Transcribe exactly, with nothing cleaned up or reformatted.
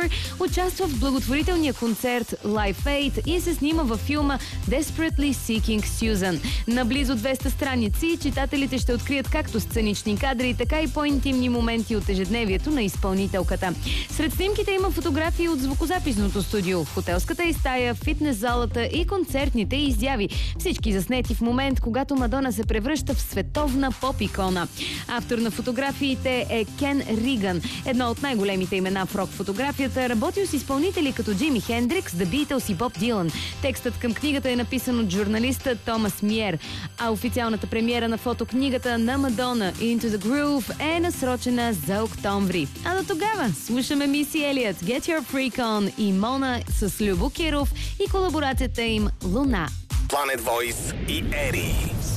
Taylор участва в благотворителния концерт Live Aid и се снима във филма Desperately Seeking Susan. На близо двеста страници читателите ще открият както сценични кадри, така и по-интимни моменти от ежедневието на изпълнителката. Сред снимките има фотографии от звукозаписното студио, хотелската й стая, фитнес залата и концертните изяви. Всички заснети в момент, когато Мадона се превръща в световна поп-икона. Автор на фотографиите е Кен Риган, едно от най-големите имена в рок-фотографията, работил с изпълнители като Джими Хендрикс, The Beatles и Боб Дилан. Текстът към книгата е написан от журналиста Томас Миер, а официалната премиера на фотокнигата на Мадона Into the Groove е насрочена за октомври. А до тогава слушаме Миси Елиот, Get Your Freak On и Мона с Любо Киров и колаборацията им Луна. Planet Voice и Ери.